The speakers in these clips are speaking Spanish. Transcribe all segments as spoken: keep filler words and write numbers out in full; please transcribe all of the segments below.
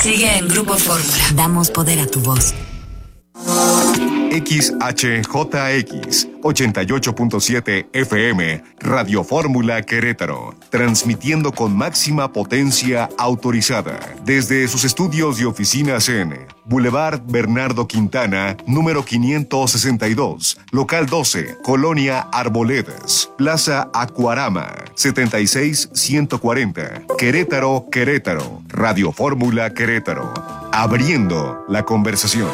Sigue en Grupo Fórmula. Damos poder a tu voz. X H J X ochenta y ocho punto siete F M, Radio Fórmula Querétaro, transmitiendo con máxima potencia autorizada desde sus estudios y oficinas en Boulevard Bernardo Quintana, número quinientos sesenta y dos, local doce, Colonia Arboledas, Plaza Acuarama, setenta y seis ciento cuarenta, Querétaro, Querétaro, Radio Fórmula Querétaro, abriendo la conversación.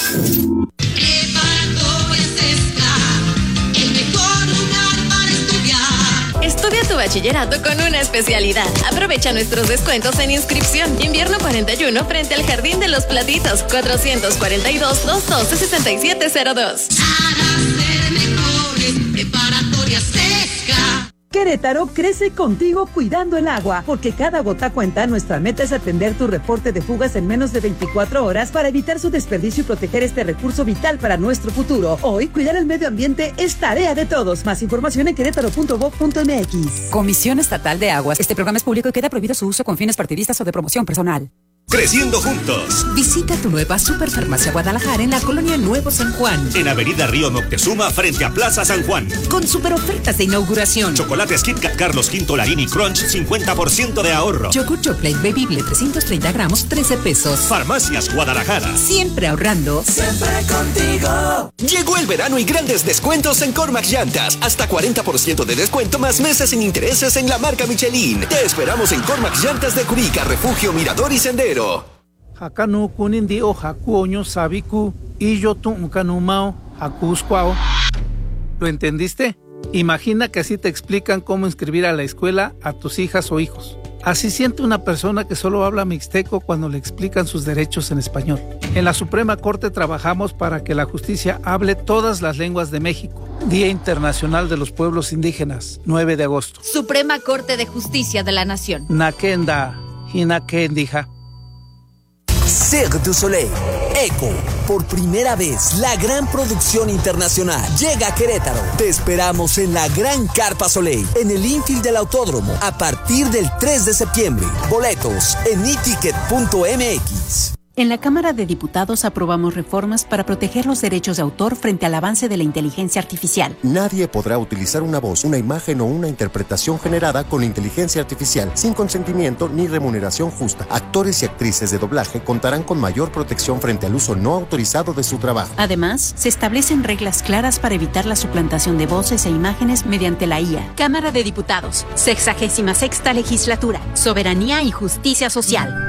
Estudia tu bachillerato con una especialidad. Aprovecha nuestros descuentos en inscripción. Invierno cuarenta y uno frente al Jardín de los Platitos. cuatrocientos cuarenta y dos, doscientos doce, sesenta y siete cero dos. Para ser mejores, preparatoria Sesca. Querétaro crece contigo cuidando el agua, porque cada gota cuenta. Nuestra meta es atender tu reporte de fugas en menos de veinticuatro horas para evitar su desperdicio y proteger este recurso vital para nuestro futuro. Hoy, cuidar el medio ambiente es tarea de todos. Más información en querétaro punto gob punto eme equis. Comisión Estatal de Aguas. Este programa es público y queda prohibido su uso con fines partidistas o de promoción personal. Creciendo juntos. Visita tu nueva Superfarmacia Guadalajara en la colonia Nuevo San Juan. En Avenida Río Moctezuma, frente a Plaza San Juan. Con super ofertas de inauguración. Chocolates Kit Kat Carlos V Larini Crunch, cincuenta por ciento de ahorro. Choco Chocolate Bebible trescientos treinta gramos, trece pesos. Farmacias Guadalajara. Siempre ahorrando. Siempre contigo. Llegó el verano y grandes descuentos en Cormac Llantas. Hasta cuarenta por ciento de descuento más meses sin intereses en la marca Michelin. Te esperamos en Cormac Llantas de Curica, Refugio, Mirador y Sendero. Hakanu kunindi o hakuoño sabiku y yo tu unkanumao hakusquao. ¿Lo entendiste? Imagina que así te explican cómo inscribir a la escuela a tus hijas o hijos. Así siente una persona que solo habla mixteco cuando le explican sus derechos en español. En la Suprema Corte trabajamos para que la justicia hable todas las lenguas de México. Día Internacional de los Pueblos Indígenas, nueve de agosto. Suprema Corte de Justicia de la Nación. Nakenda, Hinakendija. Cirque du Soleil, Eco, por primera vez, la gran producción internacional llega a Querétaro. Te esperamos en la Gran Carpa Soleil, en el infield del Autódromo, a partir del tres de septiembre. Boletos en i ticket punto eme equis. En la Cámara de Diputados aprobamos reformas para proteger los derechos de autor frente al avance de la inteligencia artificial. Nadie podrá utilizar una voz, una imagen o una interpretación generada con inteligencia artificial sin consentimiento ni remuneración justa. Actores y actrices de doblaje contarán con mayor protección frente al uso no autorizado de su trabajo. Además, se establecen reglas claras para evitar la suplantación de voces e imágenes mediante la I A. Cámara de Diputados, sexagésima sexta legislatura, soberanía y justicia social.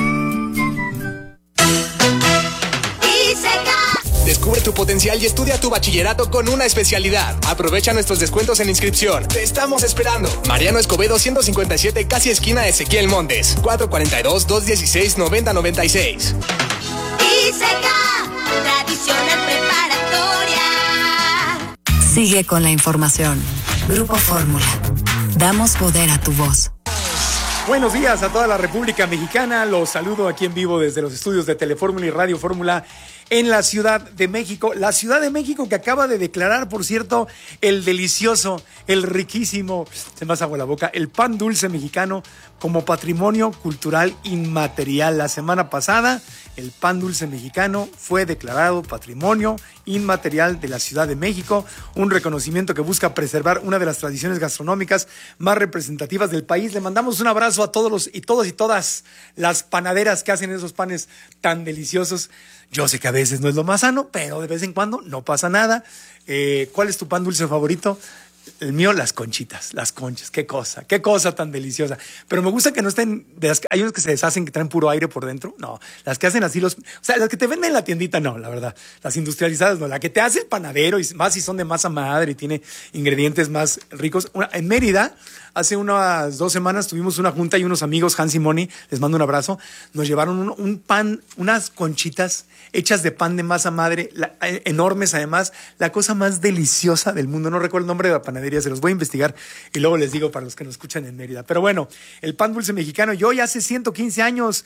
Descubre tu potencial y estudia tu bachillerato con una especialidad. Aprovecha nuestros descuentos en inscripción. Te estamos esperando. Mariano Escobedo ciento cincuenta y siete, casi esquina Ezequiel Montes. cuatro cuatro dos, dos uno seis, nueve cero nueve seis. ISECA, tradicional preparatoria. Sigue con la información. Grupo Fórmula. Damos poder a tu voz. Buenos días a toda la República Mexicana. Los saludo aquí en vivo desde los estudios de Telefórmula y Radio Fórmula en la Ciudad de México. La Ciudad de México que acaba de declarar, por cierto, el delicioso, el riquísimo, se me hace agua la boca, el pan dulce mexicano como patrimonio cultural inmaterial. La semana pasada, el pan dulce mexicano fue declarado patrimonio inmaterial de la Ciudad de México, un reconocimiento que busca preservar una de las tradiciones gastronómicas más representativas del país. Le mandamos un abrazo a todos los y todos y todas las panaderas que hacen esos panes tan deliciosos. Yo sé que a veces no es lo más sano, pero de vez en cuando no pasa nada. Eh, ¿Cuál es tu pan dulce favorito? El mío, las conchitas, las conchas. Qué cosa, qué cosa tan deliciosa. Pero me gusta que no estén, de las, hay unos que se deshacen que traen puro aire por dentro. No, las que hacen así los, o sea, las que te venden en la tiendita, no, la verdad. Las industrializadas, no. La que te hace el panadero, y más si son de masa madre y tiene ingredientes más ricos. Una, en Mérida, hace unas dos semanas tuvimos una junta y unos amigos, Hans y Moni, les mando un abrazo, nos llevaron un, un pan, unas conchitas hechas de pan de masa madre, la, eh, enormes además, la cosa más deliciosa del mundo. No recuerdo el nombre de la panadería, se los voy a investigar y luego les digo para los que nos escuchan en Mérida. Pero bueno, el pan dulce mexicano, y hoy hace ciento quince años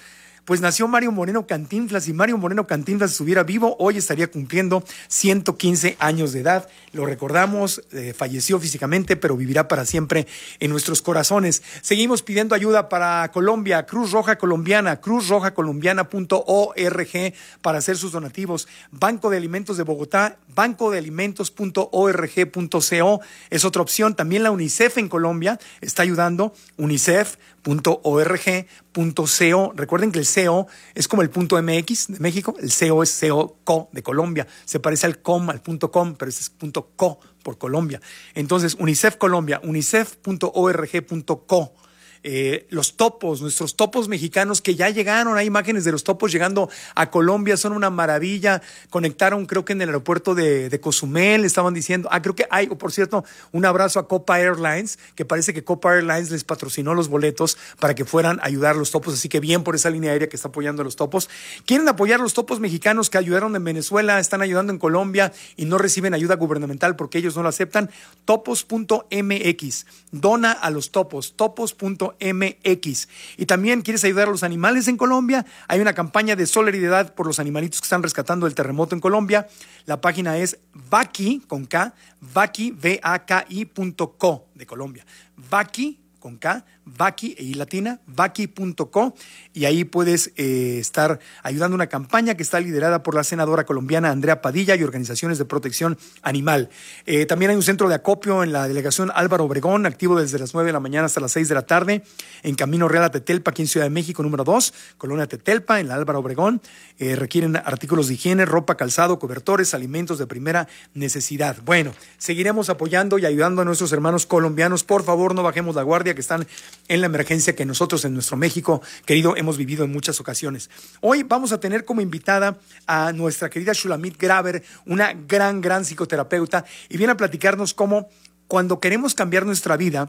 pues nació Mario Moreno Cantinflas, y Mario Moreno Cantinflas, si estuviera vivo, hoy estaría cumpliendo ciento quince años de edad. Lo recordamos, eh, falleció físicamente, pero vivirá para siempre en nuestros corazones. Seguimos pidiendo ayuda para Colombia, Cruz Roja Colombiana, cruz roja colombiana punto org para hacer sus donativos. Banco de Alimentos de Bogotá, banco de alimentos punto org punto co es otra opción. También la UNICEF en Colombia está ayudando, unicef punto org punto co. Recuerden que el co es como el punto mx de México, el co es co, co de Colombia, se parece al com, al punto com, pero ese es punto co por Colombia. Entonces, UNICEF Colombia, unicef punto org punto co. Eh, los topos, nuestros topos mexicanos que ya llegaron, hay imágenes de los topos llegando a Colombia, son una maravilla. Conectaron, creo que en el aeropuerto de, de Cozumel, estaban diciendo, ah, creo que hay, por cierto, un abrazo a Copa Airlines, que parece que Copa Airlines les patrocinó los boletos para que fueran a ayudar a los topos, así que bien por esa línea aérea que está apoyando a los topos. Quieren apoyar a los topos mexicanos que ayudaron en Venezuela, están ayudando en Colombia y no reciben ayuda gubernamental porque ellos no lo aceptan. Topos punto mx, dona a los topos, topos punto mx. Y también quieres ayudar a los animales en Colombia, hay una campaña de solidaridad por los animalitos que están rescatando del terremoto en Colombia. La página es Vaki con K, Vaki, V A K I punto co de Colombia. Vaki con K, Vaki y latina, vaki punto co, y ahí puedes eh, estar ayudando a una campaña que está liderada por la senadora colombiana Andrea Padilla y organizaciones de protección animal. Eh, también hay un centro de acopio en la delegación Álvaro Obregón, activo desde las nueve de la mañana hasta las seis de la tarde, en Camino Real a Tetelpa, aquí en Ciudad de México, número dos, Colonia Tetelpa, en la Álvaro Obregón. Eh, requieren artículos de higiene, ropa, calzado, cobertores, alimentos de primera necesidad. Bueno, seguiremos apoyando y ayudando a nuestros hermanos colombianos. Por favor, no bajemos la guardia, que están en la emergencia que nosotros en nuestro México querido hemos vivido en muchas ocasiones. Hoy vamos a tener como invitada a nuestra querida Shulamit Graber, una gran, gran psicoterapeuta, y viene a platicarnos cómo cuando queremos cambiar nuestra vida,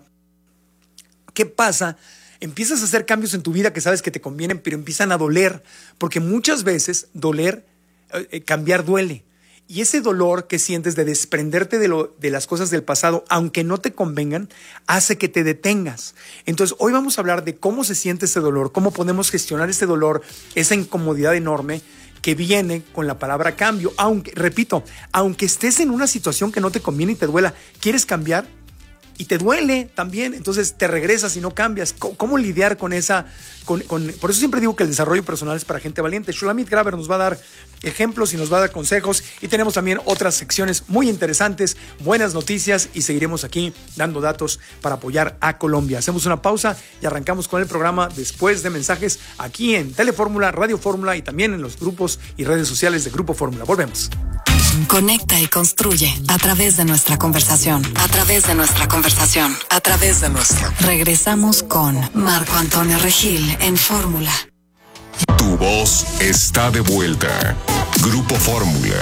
¿qué pasa? Empiezas a hacer cambios en tu vida que sabes que te convienen, pero empiezan a doler, porque muchas veces doler, eh, cambiar duele. Y ese dolor que sientes de desprenderte de, lo, de las cosas del pasado, aunque no te convengan, hace que te detengas. Entonces, hoy vamos a hablar de cómo se siente ese dolor, cómo podemos gestionar ese dolor, esa incomodidad enorme que viene con la palabra cambio. Aunque, repito, aunque estés en una situación que no te conviene y te duela, ¿quieres cambiar? Y te duele también, entonces te regresas y no cambias. ¿Cómo, cómo lidiar con esa? Con, con, por eso siempre digo que el desarrollo personal es para gente valiente. Shulamit Graber nos va a dar ejemplos y nos va a dar consejos, y tenemos también otras secciones muy interesantes, buenas noticias, y seguiremos aquí dando datos para apoyar a Colombia. Hacemos una pausa y arrancamos con el programa después de mensajes aquí en Telefórmula, Radio Fórmula y también en los grupos y redes sociales de Grupo Fórmula. Volvemos. Conecta y construye a través de nuestra conversación. A través de nuestra conversación. A través de nuestra. Regresamos con Marco Antonio Regil en Fórmula. Tu voz está de vuelta. Grupo Fórmula.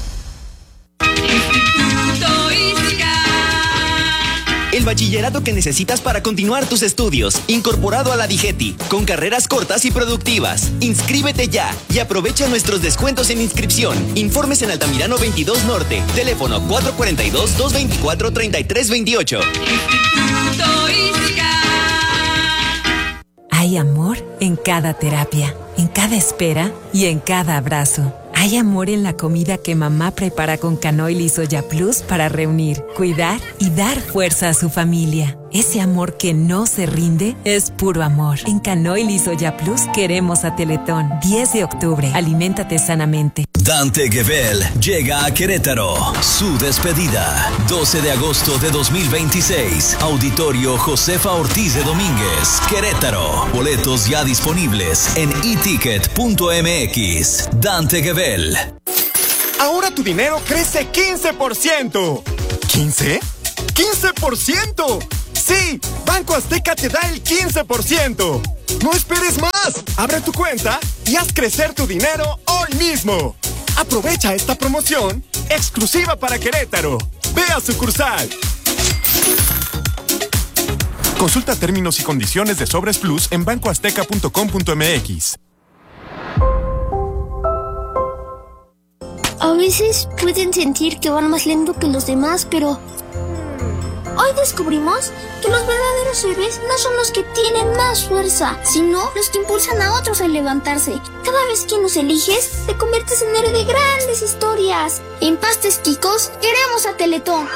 El bachillerato que necesitas para continuar tus estudios, incorporado a la DIGETI, con carreras cortas y productivas. Inscríbete ya y aprovecha nuestros descuentos en inscripción. Informes en Altamirano veintidós Norte, teléfono cuatro cuatro dos, dos dos cuatro, tres tres dos ocho. Hay amor en cada terapia, en cada espera y en cada abrazo. Hay amor en la comida que mamá prepara con Canoil y Soya Plus para reunir, cuidar y dar fuerza a su familia. Ese amor que no se rinde es puro amor. En Canoil y Soya Plus queremos a Teletón. diez de octubre. Aliméntate sanamente. Dante Gebel llega a Querétaro. Su despedida. doce de agosto de dos mil veintiséis. Auditorio Josefa Ortiz de Domínguez. Querétaro. Boletos ya disponibles en e ticket punto m x. Dante Gebel. Ahora tu dinero crece quince por ciento. ¿quince? ¡quince por ciento! ¡Sí! Banco Azteca te da el quince por ciento. ¡No esperes más! Abre tu cuenta y haz crecer tu dinero hoy mismo. Aprovecha esta promoción exclusiva para Querétaro. Ve a sucursal. Consulta términos y condiciones de Sobres Plus en banco azteca punto com punto m x. A veces pueden sentir que van más lento que los demás, pero Hoy descubrimos que los verdaderos héroes no son los que tienen más fuerza, sino los que impulsan a otros a levantarse. Cada vez que nos eliges, te conviertes en héroe de grandes historias. En Pastes Quicos, queremos a Teletón.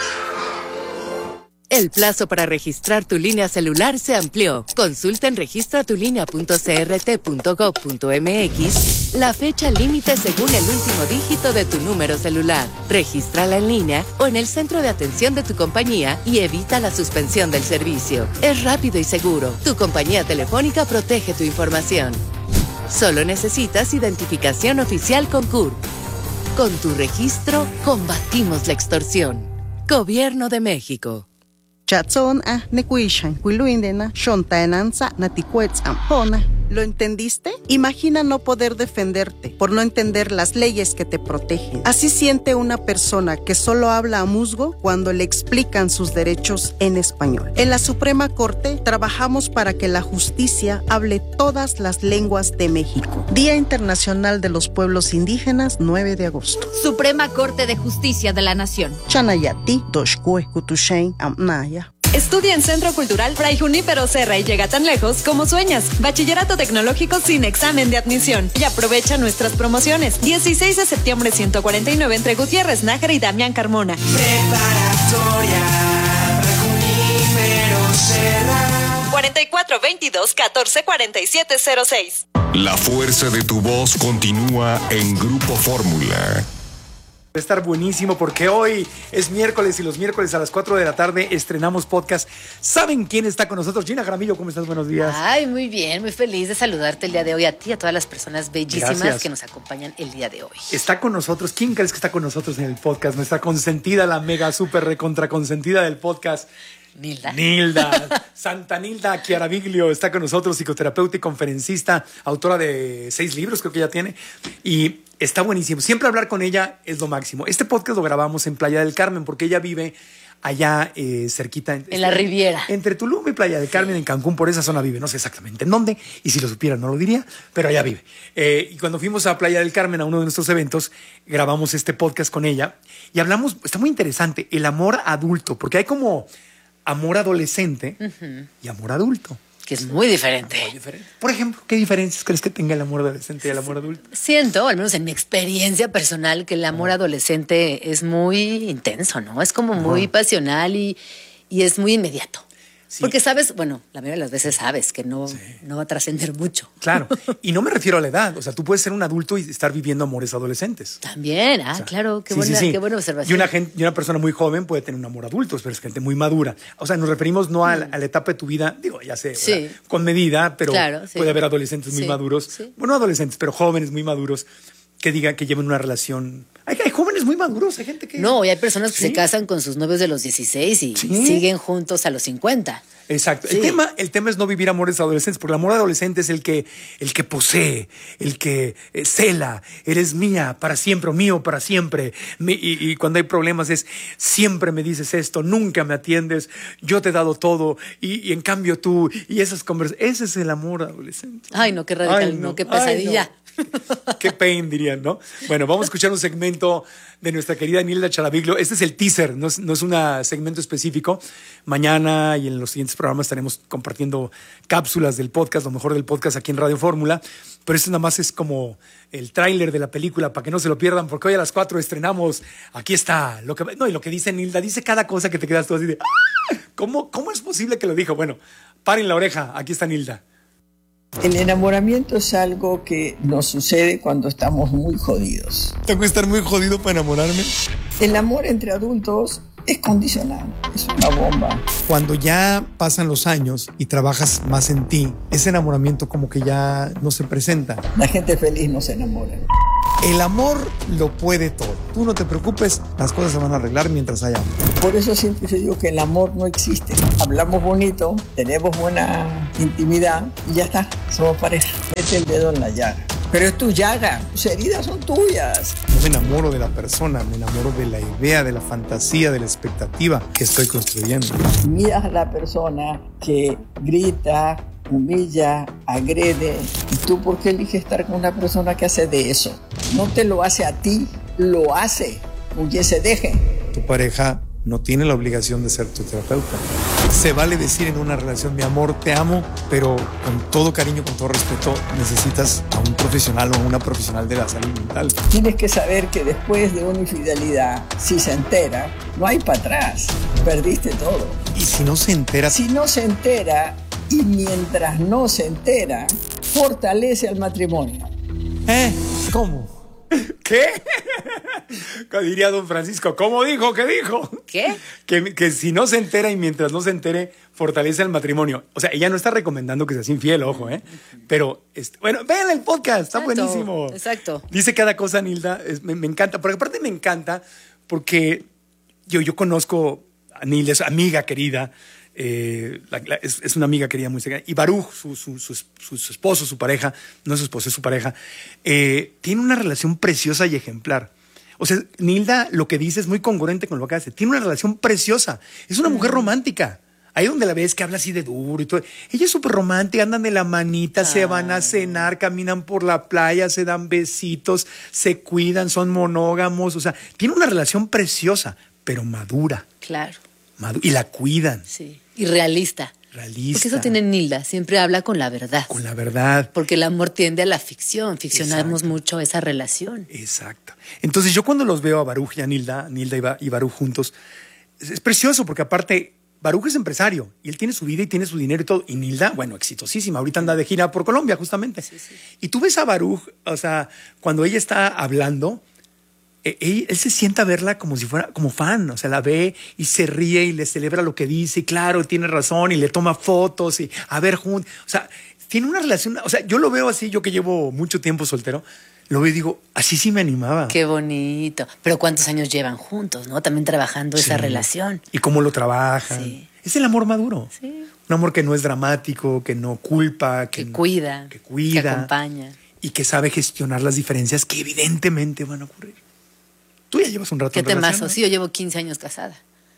El plazo para registrar tu línea celular se amplió. Consulta en registra tu línea punto c r t punto gov punto m x la fecha límite según el último dígito de tu número celular. Regístrala en línea o en el centro de atención de tu compañía y evita la suspensión del servicio. Es rápido y seguro. Tu compañía telefónica protege tu información. Solo necesitas identificación oficial con C U R P. Con tu registro, combatimos la extorsión. Gobierno de México. Chatson a nekuishan kuiluindena shontaenanza naticuetzam. ¿Lo entendiste? Imagina no poder defenderte por no entender las leyes que te protegen. Así siente una persona que solo habla a musgo cuando le explican sus derechos en español. En la Suprema Corte trabajamos para que la justicia hable todas las lenguas de México. Día Internacional de los Pueblos Indígenas, nueve de agosto. Suprema Corte de Justicia de la Nación. Chanayati, Doshkue, Kutushain, Amnaya. Estudia en Centro Cultural Fray Junípero Serra y llega tan lejos como sueñas. Bachillerato tecnológico sin examen de admisión. Y aprovecha nuestras promociones. dieciséis de septiembre ciento cuarenta y nueve entre Gutiérrez Nájera y Damián Carmona. Preparatoria Fray Junípero Serra. cuarenta y cuatro veintidós catorce cuarenta y siete cero seis. La fuerza de tu voz continúa en Grupo Fórmula. Va a estar buenísimo porque hoy es miércoles y los miércoles a las cuatro de la tarde estrenamos podcast. ¿Saben quién está con nosotros? Gina Jaramillo, ¿cómo estás? Buenos días. Ay, muy bien, muy feliz de saludarte el día de hoy a ti y a todas las personas bellísimas Gracias. Que nos acompañan el día de hoy. Está con nosotros, ¿quién crees que está con nosotros en el podcast? Nuestra consentida, la mega super recontra consentida del podcast. Nilda. Nilda. Santa Nilda Chiaraviglio está con nosotros, psicoterapeuta y conferencista, autora de seis libros, creo que ya tiene. Y está buenísimo. Siempre hablar con ella es lo máximo. Este podcast lo grabamos en Playa del Carmen porque ella vive allá eh, cerquita. En, en la Riviera. Entre Tulum y Playa del Carmen, sí. En Cancún, por esa zona vive. No sé exactamente en dónde, y si lo supiera no lo diría, pero allá vive. Eh, y cuando fuimos a Playa del Carmen a uno de nuestros eventos, grabamos este podcast con ella y hablamos, está muy interesante, el amor adulto, porque hay como amor adolescente uh-huh. y amor adulto. Que es muy diferente. Muy diferente. Por ejemplo, ¿qué diferencias crees que tenga el amor adolescente y el amor adulto? Siento, al menos en mi experiencia personal, que el amor adolescente es muy intenso, ¿no? Es como muy uh-huh. pasional y, y es muy inmediato. Sí. Porque sabes, bueno, la mayoría de las veces sabes que no, sí. no va a trascender mucho. Claro, y no me refiero a la edad. O sea, tú puedes ser un adulto y estar viviendo amores adolescentes. También, ah, o sea, claro, qué, sí, buena, sí, sí. qué buena observación. Y una, gente, y una persona muy joven puede tener un amor adulto, pero es gente muy madura. O sea, nos referimos no a la, a la etapa de tu vida, digo, ya sé, sí. ¿verdad? Con medida, pero claro, sí. puede haber adolescentes muy sí. maduros. Sí. Bueno, adolescentes, pero jóvenes muy maduros que digan que lleven una relación. Hay, hay jóvenes muy maduros, hay gente que... No, y hay personas que ¿sí? se casan con sus novios de los dieciséis y ¿sí? siguen juntos a los cincuenta. Exacto. Sí. El tema, el tema es no vivir amores adolescentes, porque el amor adolescente es el que, el que posee, el que eh, cela, eres mía para siempre, o mío para siempre. Mi, y, y cuando hay problemas es, siempre me dices esto, nunca me atiendes, yo te he dado todo, y, y en cambio tú, y esas conversaciones, ese es el amor adolescente. Ay, no, qué radical, Ay, no. no, qué pesadilla. Ay, no. Qué pain, dirían, ¿no? Bueno, vamos a escuchar un segmento de nuestra querida Nilda Chiaraviglio. Este es el teaser, no es, no es un segmento específico. Mañana y en los siguientes programas estaremos compartiendo cápsulas del podcast, lo mejor del podcast aquí en Radio Fórmula. Pero esto nada más es como el tráiler de la película para que no se lo pierdan, porque hoy a las cuatro estrenamos. Aquí está. Lo que, no, y lo que dice Nilda, dice cada cosa que te quedas tú así de ¡ah! ¿Cómo, ¿Cómo es posible que lo dijo? Bueno, paren la oreja, aquí está Nilda. El enamoramiento es algo que nos sucede cuando estamos muy jodidos. ¿Tengo que estar muy jodido para enamorarme? El amor entre adultos es condicional, es una bomba. Cuando ya pasan los años y trabajas más en ti, ese enamoramiento como que ya no se presenta. La gente feliz no se enamora. El amor lo puede todo. Tú no te preocupes, las cosas se van a arreglar mientras haya amor. Por eso siempre se digo que el amor no existe. Hablamos bonito, tenemos buena intimidad y ya está, somos pareja. Mete el dedo en la llaga. Pero es tu llaga, tus heridas son tuyas. No me enamoro de la persona, me enamoro de la idea, de la fantasía, de la expectativa que estoy construyendo. Miras a la persona que grita, humilla, agrede. ¿Y tú por qué eliges estar con una persona que hace de eso? No te lo hace a ti, lo hace. Oye, se deje. Tu pareja no tiene la obligación de ser tu terapeuta. Se vale decir en una relación, mi amor, te amo, pero con todo cariño, con todo respeto, necesitas a un profesional o a una profesional de la salud mental. Tienes que saber que después de una infidelidad, si se entera, no hay para atrás. Perdiste todo. ¿Y si no se entera? Si no se entera, y mientras no se entera, fortalece al matrimonio. ¿Eh? ¿Cómo? ¿Qué? Diría don Francisco, ¿cómo dijo? ¿Qué dijo? ¿Qué? Que, que si no se entera y mientras no se entere, fortalece el matrimonio. O sea, ella no está recomendando que seas infiel, ojo, ¿eh? Pero, este, bueno, vean el podcast, está Exacto, buenísimo. Exacto. Dice cada cosa, Nilda, es, me, me encanta. Porque aparte me encanta porque yo, yo conozco a Nilda, es amiga querida. Eh, la, la, es, es una amiga querida muy cercana. Y Baruch, su, su, su, su, su esposo, su pareja, no es su esposo, es su pareja, eh, tiene una relación preciosa y ejemplar. O sea, Nilda lo que dice es muy congruente con lo que hace. Tiene una relación preciosa. Es una mujer romántica. Ahí donde la ves que habla así de duro y todo. Ella es súper romántica, andan de la manita, ah. se van a cenar, caminan por la playa, se dan besitos, se cuidan, son monógamos. O sea, tiene una relación preciosa, pero madura. Claro. Madu- y la cuidan. Sí. Y realista. Realista. Porque eso tiene Nilda, siempre habla con la verdad. Con la verdad. Porque el amor tiende a la ficción, ficcionamos Exacto. mucho esa relación. Exacto. Entonces yo cuando los veo a Baruch y a Nilda, Nilda y, ba- y Baruch juntos, es, es precioso porque aparte Baruch es empresario y él tiene su vida y tiene su dinero y todo. Y Nilda, bueno, exitosísima, ahorita anda de gira por Colombia justamente. Sí, sí. Y tú ves a Baruch, o sea, cuando ella está hablando, Él, él se sienta a verla como si fuera como fan, o sea, la ve y se ríe y le celebra lo que dice, y claro, tiene razón, y le toma fotos, y a ver juntos, o sea, tiene una relación, o sea, yo lo veo así, yo que llevo mucho tiempo soltero, lo veo y digo, así sí me animaba. Qué bonito, pero ¿cuántos años llevan juntos, no? También trabajando sí. esa relación. Y cómo lo trabajan. Sí. Es el amor maduro. Sí. Un amor que no es dramático, que no culpa, que, que cuida, que cuida, que acompaña. Y que sabe gestionar las diferencias que evidentemente van a ocurrir. Tú ya llevas un rato ¿Qué en relación, temazo? ¿no? Sí, yo llevo quince años casada.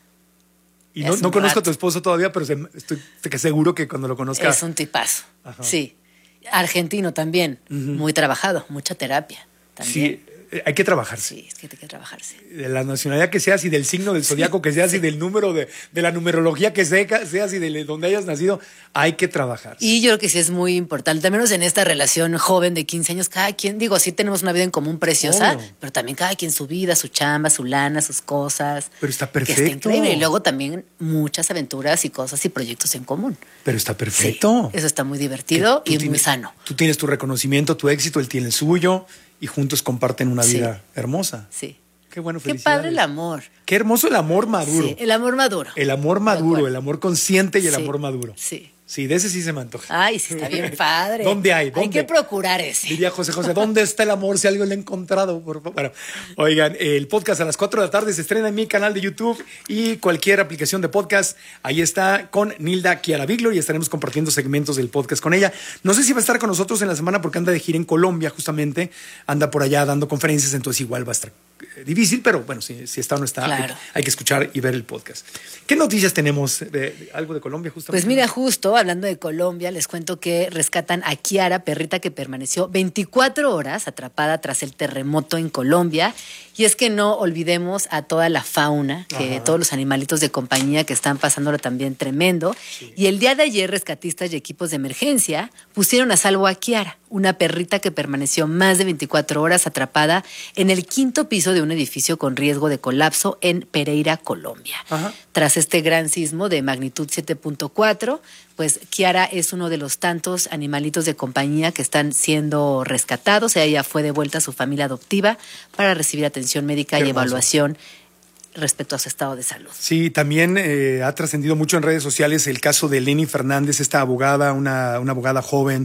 Y no, no conozco a tu esposo todavía, pero se, estoy seguro que cuando lo conozca... Es un tipazo, Ajá. sí. Argentino también, uh-huh. muy trabajado, mucha terapia también. Sí, hay que trabajarse. Sí, es que hay que trabajarse. De la nacionalidad que seas y del signo del zodiaco sí, que seas sí. y del número de, de la numerología que seas y de donde hayas nacido, hay que trabajar. Y yo creo que sí es muy importante, al menos en esta relación joven de quince años, cada quien, digo, sí tenemos una vida en común preciosa, Obvio. pero también cada quien su vida, su chamba, su lana, sus cosas. Pero está perfecto. Que está increíble. Y luego también muchas aventuras y cosas y proyectos en común. Pero está perfecto. Sí, eso está muy divertido y tienes, muy sano. Tú tienes tu reconocimiento, tu éxito, él tiene el suyo. Y juntos comparten una vida sí. hermosa. Sí. Qué bueno, Qué padre el amor. Qué hermoso el amor maduro. Sí, el amor maduro. El amor maduro, el amor consciente y el sí. amor maduro. Sí. Sí, de ese sí se me antoja. Ay, sí, está bien padre. ¿Dónde hay? ¿Dónde? Hay que procurar ese. Diría José José, ¿dónde está el amor si alguien lo ha encontrado? Por favor. Bueno, oigan, el podcast a las cuatro de la tarde se estrena en mi canal de YouTube y cualquier aplicación de podcast. Ahí está con Nilda Chiara-Biglo y estaremos compartiendo segmentos del podcast con ella. No sé si va a estar con nosotros en la semana porque anda de gira en Colombia justamente. Anda por allá dando conferencias, entonces igual va a estar difícil, pero bueno, si, si está o no está, claro. hay, hay que escuchar y ver el podcast. ¿Qué noticias tenemos de, de algo de Colombia justamente? Pues mira, justo hablando de Colombia, les cuento que rescatan a Kiara, perrita que permaneció veinticuatro horas atrapada tras el terremoto en Colombia. Y es que no olvidemos a toda la fauna, que Ajá. todos los animalitos de compañía que están pasándolo también tremendo. Sí. Y el día de ayer, rescatistas y equipos de emergencia pusieron a salvo a Kiara, una perrita que permaneció más de veinticuatro horas atrapada en el quinto piso de un edificio con riesgo de colapso en Pereira, Colombia. Ajá. Tras este gran sismo de magnitud siete punto cuatro, pues Kiara es uno de los tantos animalitos de compañía que están siendo rescatados. Ella fue devuelta a su familia adoptiva para recibir atención médica Qué y hermoso. evaluación respecto a su estado de salud. Sí, también eh, ha trascendido mucho en redes sociales el caso de Lenny Fernández, esta abogada, una, una abogada joven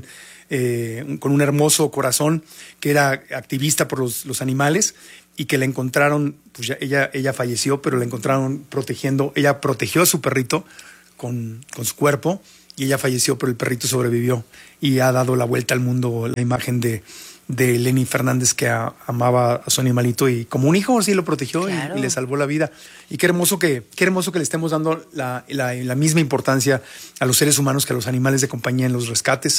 eh, con un hermoso corazón, que era activista por los, los animales y que la encontraron, pues ya, ella, ella falleció, pero la encontraron protegiendo, ella protegió a su perrito con, con su cuerpo y ella falleció, pero el perrito sobrevivió y ha dado la vuelta al mundo la imagen de de Lenny Fernández, que a, amaba a su animalito y como un hijo sí lo protegió claro. y, y le salvó la vida. Y qué hermoso que, qué hermoso que le estemos dando la, la, la misma importancia a los seres humanos que a los animales de compañía en los rescates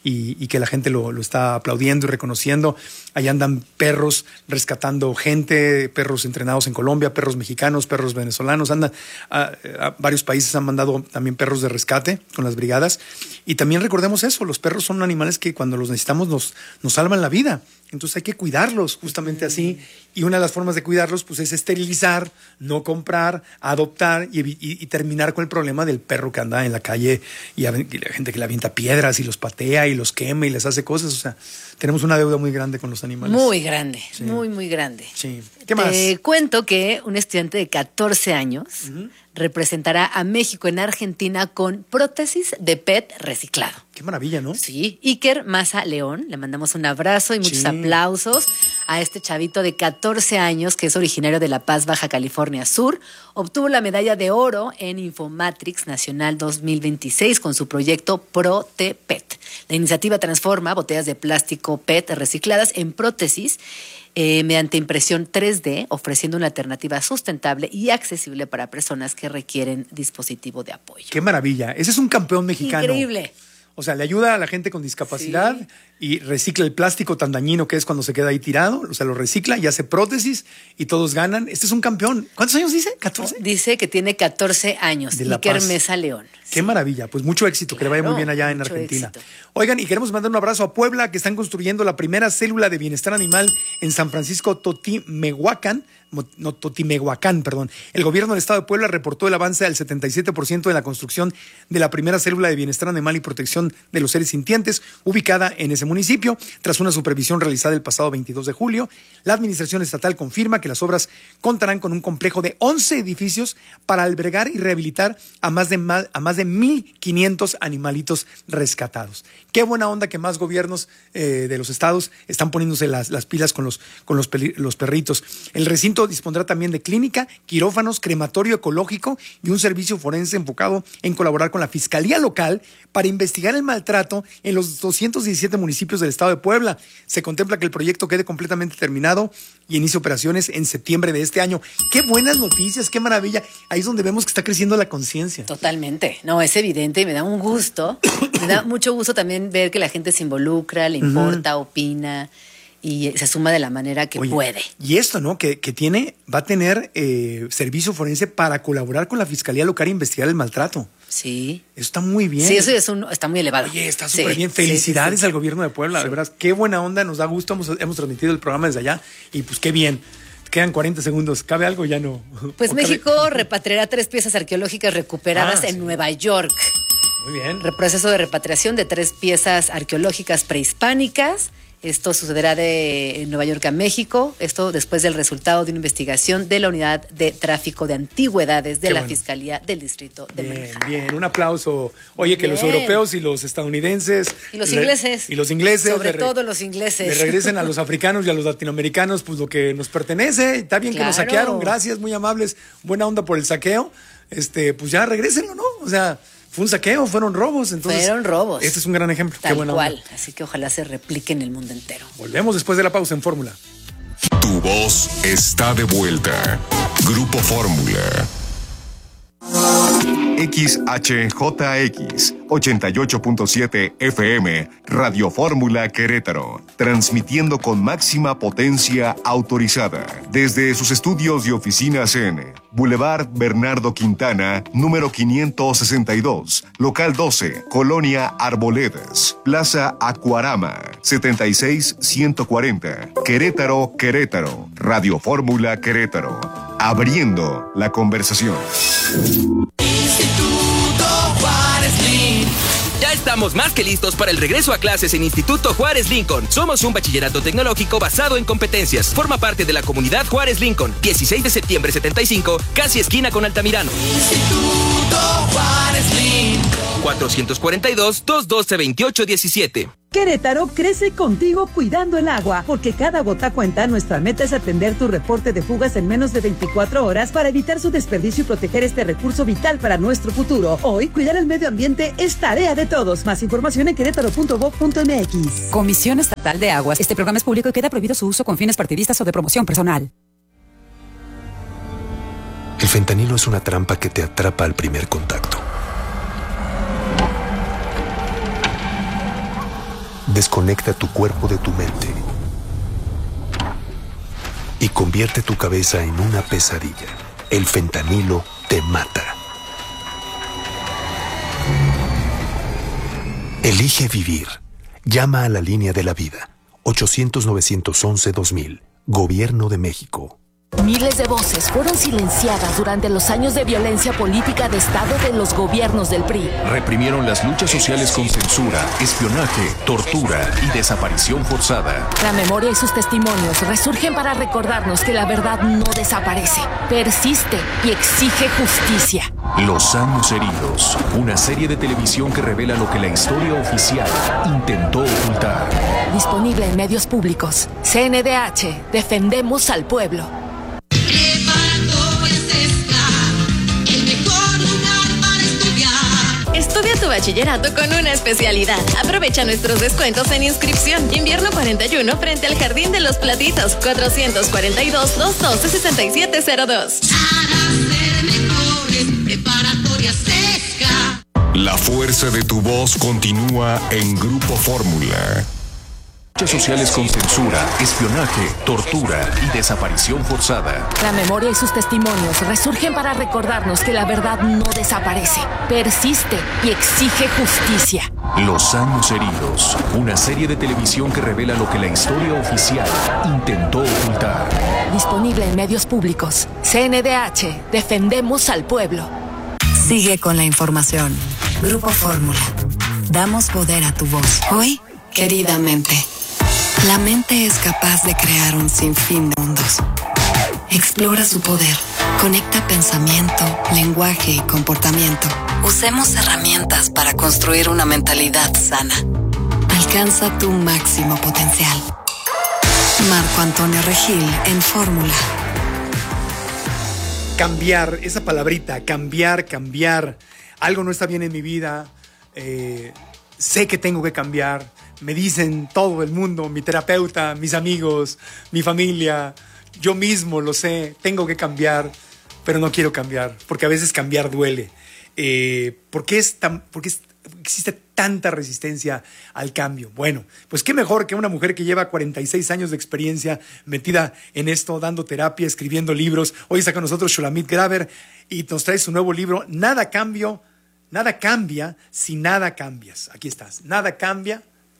y, y que la gente lo, lo está aplaudiendo y reconociendo. Ahí andan perros rescatando gente, perros entrenados en Colombia, perros mexicanos, perros venezolanos. Andan a, a varios países han mandado también perros de rescate con las brigadas. Y también recordemos eso, los perros son animales que cuando los necesitamos nos, nos salvan la vida. Entonces hay que cuidarlos justamente así. Y una de las formas de cuidarlos pues es esterilizar, no comprar, adoptar y, y, y terminar con el problema del perro que anda en la calle y, y la gente que le avienta piedras y los patea y los quema y les hace cosas. O sea, tenemos una deuda muy grande con los animales. Muy grande, sí. muy, muy grande. Sí. ¿Qué más? Te cuento que un estudiante de catorce años uh-huh. representará a México en Argentina con prótesis de P E T reciclado. Qué maravilla, ¿no? Sí. Iker Maza León, le mandamos un abrazo y muchos sí. aplausos a este chavito de catorce años que es originario de La Paz, Baja California Sur. Obtuvo la medalla de oro en Infomatrix Nacional dos mil veintiséis con su proyecto ProTePet. La iniciativa transforma botellas de plástico P E T recicladas en prótesis Eh, mediante impresión tres D, ofreciendo una alternativa sustentable y accesible para personas que requieren dispositivo de apoyo. ¡Qué maravilla! Ese es un campeón mexicano. Increíble. O sea, le ayuda a la gente con discapacidad sí. y recicla el plástico tan dañino que es cuando se queda ahí tirado. O sea, lo recicla y hace prótesis y todos ganan. Este es un campeón. ¿Cuántos años dice? ¿catorce? Dice que tiene catorce años. De La Iker Paz. Mesa León. Qué sí. maravilla. Pues mucho éxito. Claro, que le vaya muy bien allá en Argentina. Éxito. Oigan, y queremos mandar un abrazo a Puebla, que están construyendo la primera célula de bienestar animal en San Francisco Totimehuacán. No, Totimehuacán, perdón. El gobierno del estado de Puebla reportó el avance del setenta y siete por ciento de la construcción de la primera célula de bienestar animal y protección de los seres sintientes, ubicada en ese municipio. Tras una supervisión realizada el pasado veintidós de julio, la administración estatal confirma que las obras contarán con un complejo de once edificios para albergar y rehabilitar a más de, a más de mil quinientos animalitos rescatados. Qué buena onda que más gobiernos eh, de los estados están poniéndose las, las pilas con los, con los, peli, los perritos. El recinto dispondrá también de clínica, quirófanos, crematorio ecológico y un servicio forense enfocado en colaborar con la Fiscalía Local para investigar el maltrato en los doscientos diecisiete municipios del estado de Puebla. Se contempla que el proyecto quede completamente terminado y inicie operaciones en septiembre de este año. ¡Qué buenas noticias! ¡Qué maravilla! Ahí es donde vemos que está creciendo la conciencia. Totalmente. No, es evidente y me da un gusto. Me da mucho gusto también ver que la gente se involucra, le importa, uh-huh. opina y se suma de la manera que Oye, puede. Y esto, ¿no? Que, que tiene, va a tener eh, servicio forense para colaborar con la Fiscalía Local e investigar el maltrato. Sí. Eso está muy bien. Sí, eso es un, está muy elevado. Oye, está súper sí, bien. Felicidades sí, sí, sí. al gobierno de Puebla. Sí. De verdad, qué buena onda, nos da gusto. Hemos, hemos transmitido el programa desde allá y pues qué bien. Quedan cuarenta segundos. ¿Cabe algo? Ya no. Pues México cabe... repatriará tres piezas arqueológicas recuperadas ah, en sí. Nueva York. Muy bien. Proceso de repatriación de tres piezas arqueológicas prehispánicas. Esto sucederá de Nueva York a México. Esto después del resultado de una investigación de la Unidad de Tráfico de Antigüedades de Qué la bueno. Fiscalía del Distrito de Bien, Manhattan. bien. Un aplauso. Oye, que bien. Los europeos y los estadounidenses... Y los ingleses. Y los ingleses. Sobre re, todo los ingleses. Le regresen a los africanos y a los latinoamericanos pues lo que nos pertenece. Está bien claro. que nos saquearon. Gracias, muy amables. Buena onda por el saqueo. Este, pues ya regrésenlo, ¿no? O sea... Fue un saqueo, fueron robos. Entonces, fueron robos. Este es un gran ejemplo. Tal Qué buena cual. onda. Así que ojalá se replique en el mundo entero. Volvemos después de la pausa en Fórmula. Tu voz está de vuelta. Grupo Fórmula. X H J X ochenta y ocho punto siete F M Radio Fórmula Querétaro, transmitiendo con máxima potencia autorizada desde sus estudios y oficinas en Boulevard Bernardo Quintana, número quinientos sesenta y dos, local doce, Colonia Arboledas, Plaza Acuarama, setenta y seis ciento cuarenta, Querétaro, Querétaro, Radio Fórmula Querétaro, abriendo la conversación. Instituto Juárez Lincoln. Ya estamos más que listos para el regreso a clases en Instituto Juárez Lincoln. Somos un bachillerato tecnológico basado en competencias. Forma parte de la comunidad Juárez Lincoln. dieciséis de septiembre setenta y cinco, casi esquina con Altamirano. Instituto Juárez Lincoln. cuatrocientos cuarenta y dos, doscientos doce, veintiocho diecisiete. Querétaro crece contigo cuidando el agua, porque cada gota cuenta. Nuestra meta es atender tu reporte de fugas en menos de veinticuatro horas para evitar su desperdicio y proteger este recurso vital para nuestro futuro. Hoy, cuidar el medio ambiente es tarea de todos. Más información en querétaro punto gob punto m x. Comisión Estatal de Aguas. Este programa es público y queda prohibido su uso con fines partidistas o de promoción personal. El fentanilo es una trampa que te atrapa al primer contacto. Desconecta tu cuerpo de tu mente y convierte tu cabeza en una pesadilla. El fentanilo te mata. Elige vivir. Llama a la línea de la vida. ochocientos, novecientos once, dos mil. Gobierno de México. Miles de voces fueron silenciadas durante los años de violencia política de Estado de los gobiernos del P R I. Reprimieron las luchas sociales con censura, espionaje, tortura y desaparición forzada. La memoria y sus testimonios resurgen para recordarnos que la verdad no desaparece, persiste y exige justicia. Los años heridos, una serie de televisión que revela lo que la historia oficial intentó ocultar. Disponible en medios públicos. C N D H, defendemos al pueblo. Estudia tu bachillerato con una especialidad. Aprovecha nuestros descuentos en inscripción. Invierno cuarenta y uno frente al Jardín de los Platitos. cuatrocientos cuarenta y dos, doscientos doce, sesenta y siete cero dos. La fuerza de tu voz continúa en Grupo Fórmula. Luchas sociales con censura, espionaje, tortura y desaparición forzada. La memoria y sus testimonios resurgen para recordarnos que la verdad no desaparece, persiste y exige justicia. Los años heridos, una serie de televisión que revela lo que la historia oficial intentó ocultar. Disponible en medios públicos. C N D H, defendemos al pueblo. Sigue con la información. Grupo Fórmula. Damos poder a tu voz. Hoy, queridamente. La mente es capaz de crear un sinfín de mundos. Explora su poder. Conecta pensamiento, lenguaje y comportamiento. Usemos herramientas para construir una mentalidad sana. Alcanza tu máximo potencial. Marco Antonio Regil en Fórmula. Cambiar, esa palabrita, cambiar, cambiar. Algo no está bien en mi vida. Eh, sé que tengo que cambiar. Me dicen todo el mundo, mi terapeuta, mis amigos, mi familia, yo mismo lo sé, tengo que cambiar, pero no quiero cambiar, porque a veces cambiar duele. Eh, ¿por qué es tan, por qué es, existe tanta resistencia al cambio? Bueno, pues qué mejor que una mujer que lleva cuarenta y seis años de experiencia metida en esto, dando terapia, escribiendo libros. Hoy está con nosotros Shulamit Graver y nos trae su nuevo libro, Nada Cambio, Nada Cambia si Nada Cambias. Aquí estás, Nada Cambia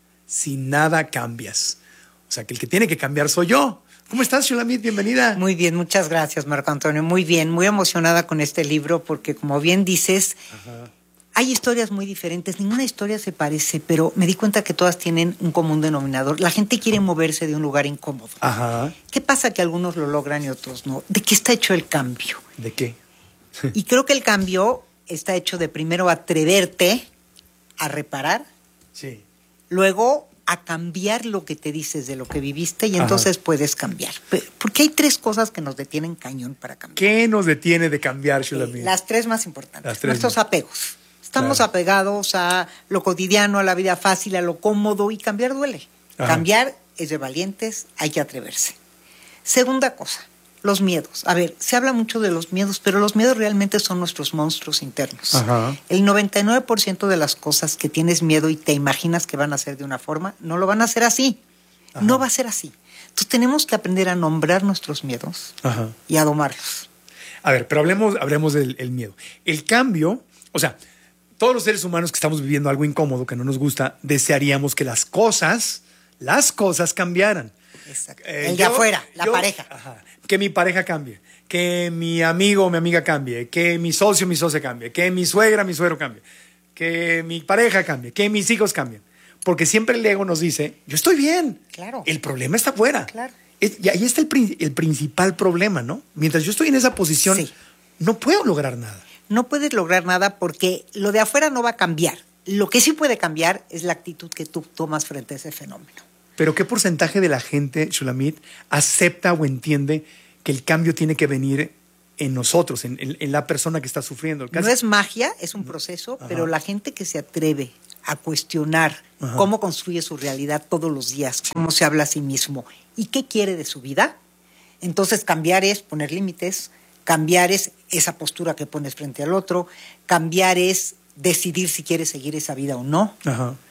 si nada cambias. O sea, que el que tiene que cambiar soy yo. ¿Cómo estás, Shulamit? Bienvenida. Muy bien, muchas gracias, Marco Antonio. Muy bien, muy emocionada con este libro porque, como bien dices, Ajá. hay historias muy diferentes. Ninguna historia se parece, pero me di cuenta que todas tienen un común denominador. La gente quiere moverse de un lugar incómodo. Ajá. ¿Qué pasa que algunos lo logran y otros no? ¿De qué está hecho el cambio? ¿De qué? Y creo que el cambio está hecho de primero atreverte a reparar. Sí. Luego, a cambiar lo que te dices de lo que viviste y entonces Ajá. puedes cambiar. Porque hay tres cosas que nos detienen cañón para cambiar. ¿Qué nos detiene de cambiar, Shulamit? Eh, las tres más importantes. Las tres Nuestros más. apegos. Estamos Claro. apegados a lo cotidiano, a la vida fácil, a lo cómodo y cambiar duele. Ajá. Cambiar es de valientes, hay que atreverse. Segunda cosa, los miedos. A ver, se habla mucho de los miedos, pero los miedos realmente son nuestros monstruos internos. Ajá. El noventa y nueve por ciento de las cosas que tienes miedo y te imaginas que van a ser de una forma, no lo van a hacer así. Ajá. No va a ser así. Entonces tenemos que aprender a nombrar nuestros miedos Ajá. y a domarlos. A ver, pero hablemos, hablemos del el miedo. El cambio, o sea, todos los seres humanos que estamos viviendo algo incómodo, que no nos gusta, desearíamos que las cosas, las cosas cambiaran. Exacto. Eh, el de yo, afuera, la yo, pareja. Ajá, que mi pareja cambie, que mi amigo o mi amiga cambie, que mi socio o mi socia cambie, que mi suegra mi suegro cambie, que mi pareja cambie, que mis hijos cambien. Porque siempre el ego nos dice, yo estoy bien. Claro. El problema está afuera. Claro. Es, y ahí está el, el principal problema, ¿no? Mientras yo estoy en esa posición, sí. no puedo lograr nada. No puedes lograr nada porque lo de afuera no va a cambiar. Lo que sí puede cambiar es la actitud que tú tomas frente a ese fenómeno. Pero ¿qué porcentaje de la gente, Shulamit, acepta o entiende que el cambio tiene que venir en nosotros, en, en, en la persona que está sufriendo? Casi... No es magia, es un proceso, Ajá. pero la gente que se atreve a cuestionar Ajá. cómo construye su realidad todos los días, cómo se habla a sí mismo y qué quiere de su vida, entonces cambiar es poner límites, cambiar es esa postura que pones frente al otro, cambiar es decidir si quieres seguir esa vida o no. Ajá.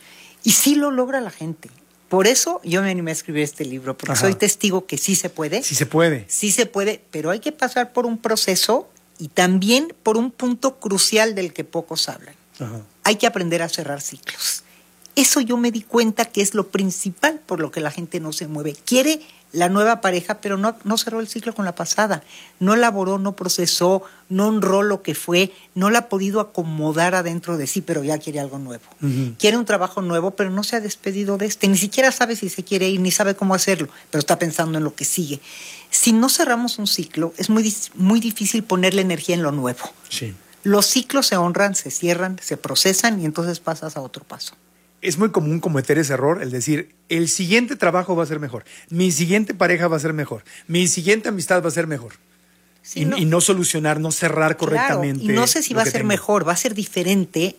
Y sí lo logra la gente. Por eso yo me animé a escribir este libro, porque Ajá. soy testigo que sí se puede. Sí se puede. Sí se puede, pero hay que pasar por un proceso y también por un punto crucial del que pocos hablan. Ajá. Hay que aprender a cerrar ciclos. Eso yo me di cuenta que es lo principal por lo que la gente no se mueve. Quiere la nueva pareja, pero no, no cerró el ciclo con la pasada. No elaboró, no procesó, no honró lo que fue, no la ha podido acomodar adentro de sí, pero ya quiere algo nuevo. Uh-huh. Quiere un trabajo nuevo, pero no se ha despedido de este. Ni siquiera sabe si se quiere ir, ni sabe cómo hacerlo, pero está pensando en lo que sigue. Si no cerramos un ciclo, es muy, muy difícil ponerle energía en lo nuevo. Sí. Los ciclos se honran, se cierran, se procesan y entonces pasas a otro paso. Es muy común cometer ese error, el decir, el siguiente trabajo va a ser mejor, mi siguiente pareja va a ser mejor, mi siguiente amistad va a ser mejor. Sí, y, no. y no solucionar, no cerrar correctamente. Claro, y no sé si va a ser tengo. mejor, va a ser diferente,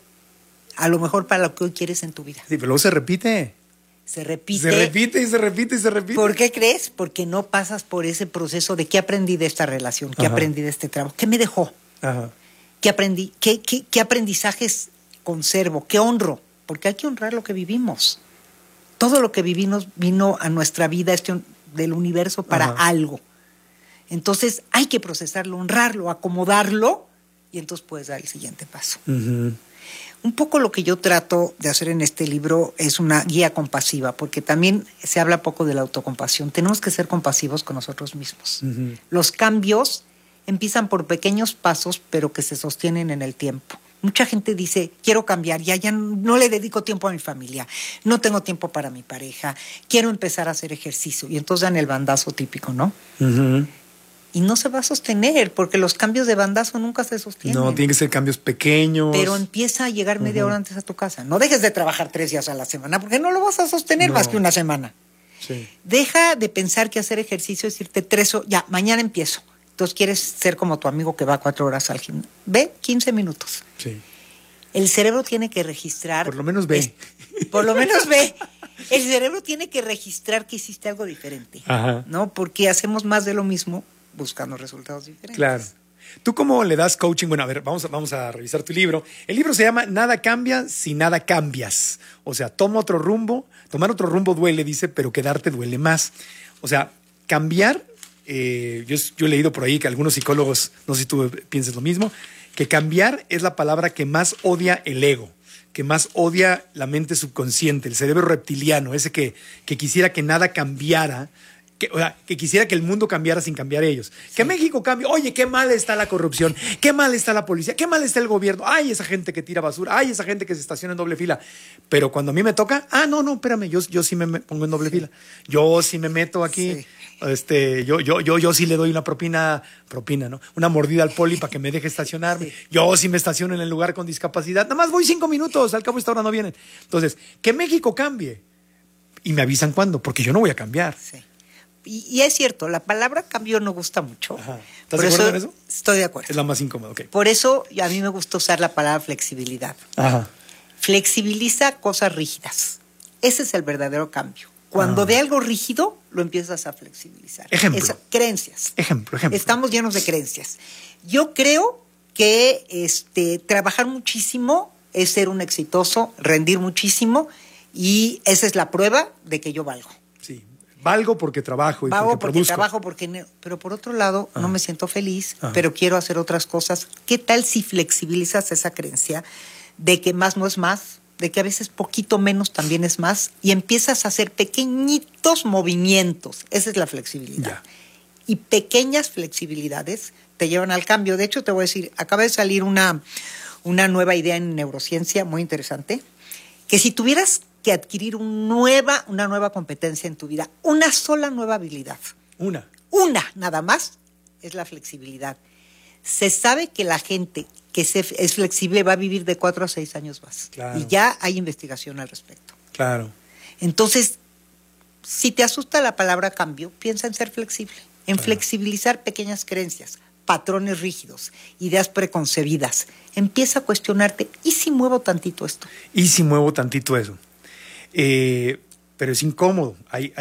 a lo mejor para lo que hoy quieres en tu vida. Sí, pero luego se repite. Se repite. Se repite y se repite y se repite. ¿Por qué crees? Porque no pasas por ese proceso de qué aprendí de esta relación, qué Ajá. aprendí de este trabajo, qué me dejó, Ajá. qué aprendí, qué, qué, qué aprendizajes conservo, qué honro. Porque hay que honrar lo que vivimos. Todo lo que vivimos vino a nuestra vida este, del universo para Ajá. algo. Entonces hay que procesarlo, honrarlo, acomodarlo y entonces puedes dar el siguiente paso. Uh-huh. Un poco lo que yo trato de hacer en este libro es una guía compasiva, porque también se habla poco de la autocompasión. Tenemos que ser compasivos con nosotros mismos. Uh-huh. Los cambios empiezan por pequeños pasos, pero que se sostienen en el tiempo. Mucha gente dice, quiero cambiar, ya, ya no le dedico tiempo a mi familia, no tengo tiempo para mi pareja, quiero empezar a hacer ejercicio. Y entonces dan el bandazo típico, ¿no? Uh-huh. Y no se va a sostener, porque los cambios de bandazo nunca se sostienen. No, tienen que ser cambios pequeños. Pero empieza a llegar media uh-huh. hora antes a tu casa. No dejes de trabajar tres días a la semana, porque no lo vas a sostener no. más que una semana. Sí. Deja de pensar que hacer ejercicio es irte tres horas, ya, mañana empiezo. Entonces quieres ser como tu amigo que va cuatro horas al gimnasio. Ve quince minutos. Sí. El cerebro tiene que registrar. Por lo menos ve. Es, por lo menos ve. El cerebro tiene que registrar que hiciste algo diferente. Ajá. ¿No? Porque hacemos más de lo mismo buscando resultados diferentes. Claro. ¿Tú cómo le das coaching? Bueno, a ver, vamos a, vamos a revisar tu libro. El libro se llama Nada cambia si nada cambias. O sea, toma otro rumbo. Tomar otro rumbo duele, dice, pero quedarte duele más. O sea, cambiar. Eh, yo, yo he leído por ahí que algunos psicólogos, no sé si tú piensas lo mismo, que cambiar es la palabra que más odia el ego, que más odia la mente subconsciente, el cerebro reptiliano, ese que, que quisiera que nada cambiara, que, o sea, que quisiera que el mundo cambiara sin cambiar ellos. Sí. Que México cambie. Oye, qué mal está la corrupción, qué mal está la policía, qué mal está el gobierno. Ay, esa gente que tira basura, ay, esa gente que se estaciona en doble fila. Pero cuando a mí me toca, ah, no, no, espérame, yo, yo sí me, me pongo en doble sí. fila. Yo sí me meto aquí. Sí. Este, yo, yo, yo, yo sí le doy una propina, propina, ¿no? Una mordida al poli para que me deje estacionarme. Sí. Yo sí me estaciono en el lugar con discapacidad. Nada más voy cinco minutos, al cabo esta hora no vienen. Entonces, que México cambie. Y me avisan cuándo, porque yo no voy a cambiar. Sí. Y, y es cierto, la palabra cambio no gusta mucho. Ajá. ¿Estás de acuerdo en eso? Estoy de acuerdo. Es la más incómoda, ok. Por eso a mí me gusta usar la palabra flexibilidad. Ajá. Flexibiliza cosas rígidas. Ese es el verdadero cambio. Cuando ah. de algo rígido, lo empiezas a flexibilizar. Ejemplo. Esas creencias. Ejemplo, ejemplo. Estamos llenos de creencias. Yo creo que este, trabajar muchísimo es ser un exitoso, rendir muchísimo, y esa es la prueba de que yo valgo. Sí, valgo porque trabajo y valgo porque, porque produzco. trabajo, porque pero por otro lado ah. no me siento feliz, ah. pero quiero hacer otras cosas. ¿Qué tal si flexibilizas esa creencia de que más no es más? De que a veces poquito menos también es más, y empiezas a hacer pequeñitos movimientos. Esa es la flexibilidad. Ya. Y pequeñas flexibilidades te llevan al cambio. De hecho, te voy a decir, acaba de salir una, una nueva idea en neurociencia muy interesante, que si tuvieras que adquirir un nueva, una nueva competencia en tu vida, una sola nueva habilidad. Una. Una, nada más, es la flexibilidad. Se sabe que la gente que es flexible va a vivir de cuatro a seis años más. Claro. Y ya hay investigación al respecto. Claro. Entonces, si te asusta la palabra cambio, piensa en ser flexible, en claro. flexibilizar pequeñas creencias, patrones rígidos, ideas preconcebidas. Empieza a cuestionarte, ¿y si muevo tantito esto? ¿Y si muevo tantito eso? Eh, pero es incómodo. Hay, hay